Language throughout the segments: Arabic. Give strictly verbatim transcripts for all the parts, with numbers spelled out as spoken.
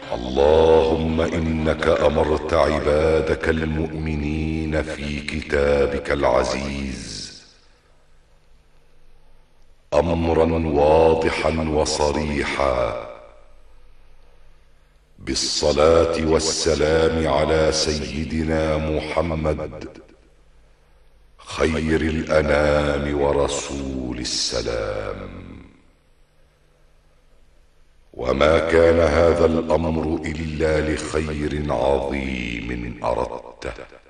اللهم إنك أمرت عبادك المؤمنين في كتابك العزيز أمرا واضحا وصريحا بالصلاة والسلام على سيدنا محمد خير الأنام ورسول السلام. وما كان هذا الأمر إلا لخير عظيم أردته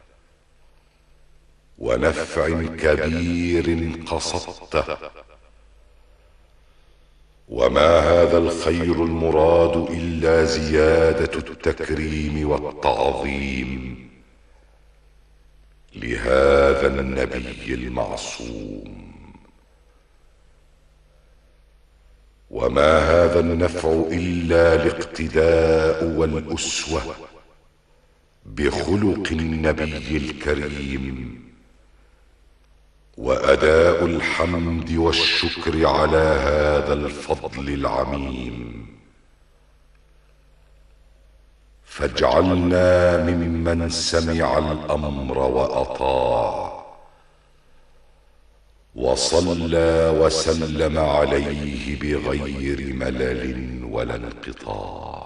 ونفع كبير قصدته، وما هذا الخير المراد إلا زيادة التكريم والتعظيم لهذا النبي المعصوم. وما هذا النفع إلا الاقتداء والأسوة بخلق النبي الكريم، وأداء الحمد والشكر على هذا الفضل العميم. فاجعلنا ممن سمع الأمر وأطاع وصلى وسلم عليه بغير ملل ولا انقطاع.